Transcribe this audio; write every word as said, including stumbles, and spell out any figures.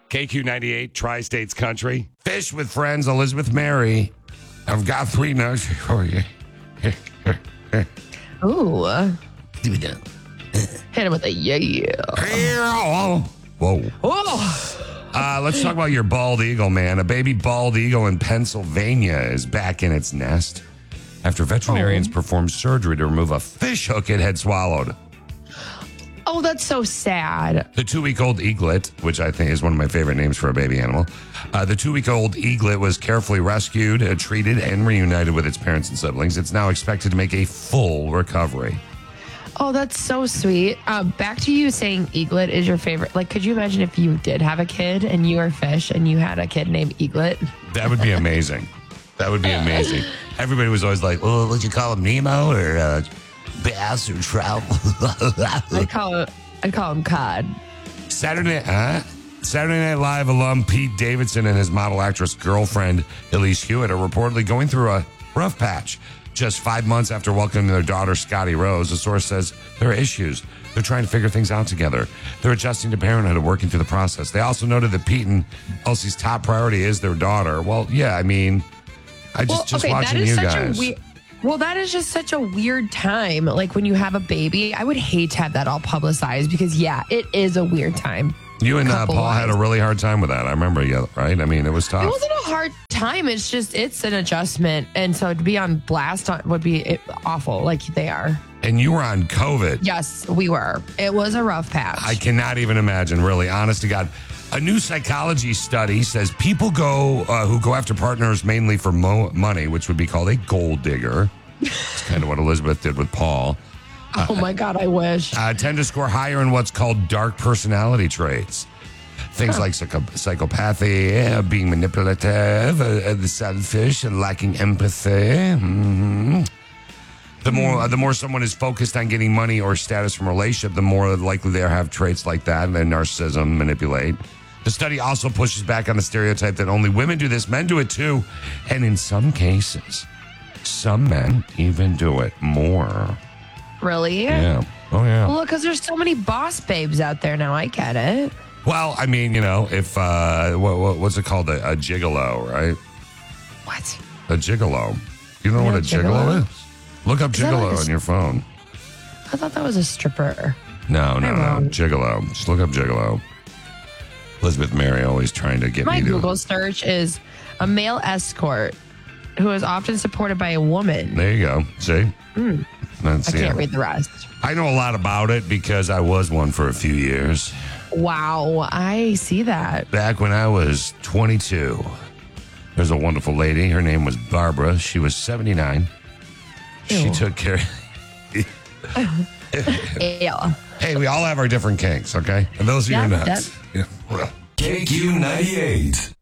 K Q ninety-eight, Tri-States Country. Fish with friends, Elizabeth Mary. I've got three notes for you. Ooh. Hit Hit him with a yeah. Whoa. Oh. Uh, let's talk about your bald eagle, man. A baby bald eagle in Pennsylvania is back in its nest after veterinarians Oh. performed surgery to remove a fish hook it had swallowed. Oh, that's so sad. The two-week-old eaglet, which I think is one of my favorite names for a baby animal, uh, the two-week-old eaglet was carefully rescued, uh, treated, and reunited with its parents and siblings. It's now expected to make a full recovery. Oh, that's so sweet. Uh, back to you saying eaglet is your favorite. Like, could you imagine if you did have a kid and you were fish and you had a kid named Eaglet? That would be amazing. That would be amazing. Everybody was always like, well, would you call him Nemo or uh, Bass or Trout? I'd call it. I'd call him Cod. Saturday, huh? Saturday Night Live alum Pete Davidson and his model actress girlfriend Elise Hewitt are reportedly going through a rough patch. Just five months after welcoming their daughter, Scotty Rose, the source says there are issues. They're trying to figure things out together. They're adjusting to parenthood and working through the process. They also noted that Pete and Elsie's top priority is their daughter. Well, yeah, I mean, I just, Well, just okay, that watching is you such guys. a weird. Well, that is just such a weird time. Like when you have a baby, I would hate to have that all publicized because, yeah, it is a weird time. You and uh, couple Paul had a wise. really hard time with that. I remember you, right? I mean, it was tough. It wasn't a hard time. It's just, it's an adjustment. And so to be on blast on, would be it, awful, like they are. And you were on COVID. Yes, we were. It was a rough patch. I cannot even imagine, really, honest to God. A new psychology study says people go uh, who go after partners mainly for mo- money, which would be called a gold digger. It's kind of what Elizabeth did with Paul. oh my God, I wish. Uh, tend to score higher in what's called dark personality traits. Things Huh. like psycho- psychopathy, uh, being manipulative, uh, uh, selfish, and lacking empathy. hmm The more uh, the more someone is focused on getting money or status from a relationship, the more likely they have traits like that, and then narcissism, manipulate. The study also pushes back on the stereotype that only women do this. Men do it too. And in some cases, some men even do it more. Really? Yeah. Oh, yeah. Well, because there's so many boss babes out there now. I get it. Well, I mean, you know, if, uh, what, what, what's it called? A, a gigolo, right? What? A gigolo. You know You what know a gigolo, gigolo? is? Look up Is that gigolo like a on your phone. I thought that was a stripper. No, no, I'm no. wrong. Gigolo. Just look up gigolo. Elizabeth Mary always trying to get My me to. Google search is a male escort who is often supported by a woman. There you go. See? Mm. That's, I can't yeah. read the rest. I know a lot about it because I was one for a few years. Wow, I see that. Back when I was twenty-two, there's a wonderful lady. Her name was Barbara. She was seventy-nine. She Ew. took care. Yeah. Hey, we all have our different kinks, okay? And those are Yeah, your nuts. Yeah. K Q ninety-eight.